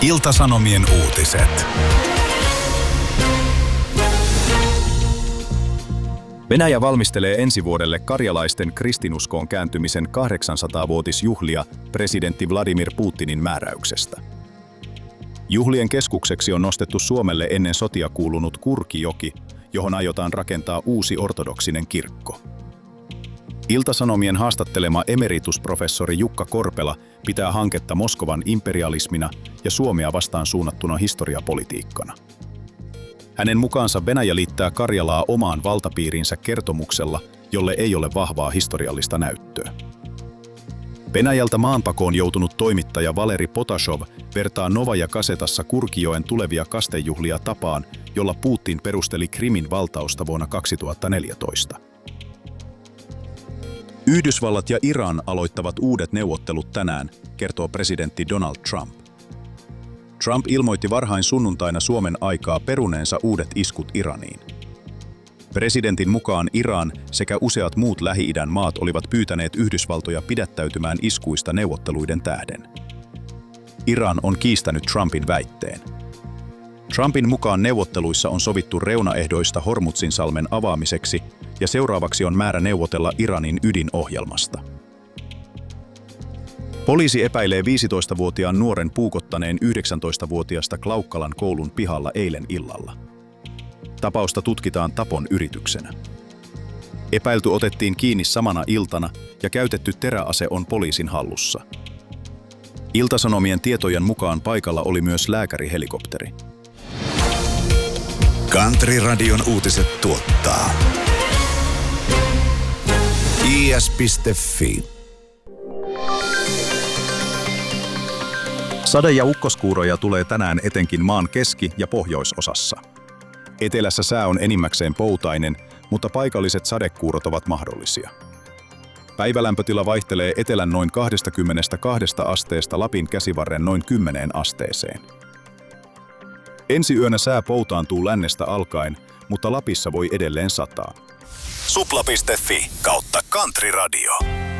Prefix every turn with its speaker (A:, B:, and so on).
A: Ilta-Sanomien uutiset. Venäjä valmistelee ensi vuodelle karjalaisten kristinuskoon kääntymisen 800-vuotisjuhlia presidentti Vladimir Putinin määräyksestä. Juhlien keskukseksi on nostettu Suomelle ennen sotia kuulunut Kurkijoki, johon aiotaan rakentaa uusi ortodoksinen kirkko. Ilta-Sanomien haastattelema emeritusprofessori Jukka Korpela pitää hanketta Moskovan imperialismina ja Suomea vastaan suunnattuna historiapolitiikkana. Hänen mukaansa Venäjä liittää Karjalaa omaan valtapiiriinsä kertomuksella, jolle ei ole vahvaa historiallista näyttöä. Venäjältä maanpakoon joutunut toimittaja Valeri Potashov vertaa Novaja Gazetassa Kurkijoen tulevia kastejuhlia tapaan, jolla Putin perusteli Krimin valtausta vuonna 2014. Yhdysvallat ja Iran aloittavat uudet neuvottelut tänään, kertoo presidentti Donald Trump. Trump ilmoitti varhain sunnuntaina Suomen aikaa peruneensa uudet iskut Iraniin. Presidentin mukaan Iran sekä useat muut Lähi-idän maat olivat pyytäneet Yhdysvaltoja pidättäytymään iskuista neuvotteluiden tähden. Iran on kiistänyt Trumpin väitteen. Trumpin mukaan neuvotteluissa on sovittu reunaehdoista Hormuzin-salmen avaamiseksi ja seuraavaksi on määrä neuvotella Iranin ydinohjelmasta. Poliisi epäilee 15-vuotiaan nuoren puukottaneen 19-vuotiasta Klaukkalan koulun pihalla eilen illalla. Tapausta tutkitaan tapon yrityksenä. Epäilty otettiin kiinni samana iltana ja käytetty teräase on poliisin hallussa. Ilta-Sanomien tietojen mukaan paikalla oli myös lääkärihelikopteri.
B: Country-radion uutiset tuottaa is.fi.
A: Sade- ja ukkoskuuroja tulee tänään etenkin maan keski- ja pohjoisosassa. Etelässä sää on enimmäkseen poutainen, mutta paikalliset sadekuurot ovat mahdollisia. Päivälämpötila vaihtelee etelän noin 22 asteesta Lapin käsivarren noin 10 asteeseen. Ensi yönä sää poutaantuu lännestä alkaen, mutta Lapissa voi edelleen sataa.
B: Supla.fi/Country Radio.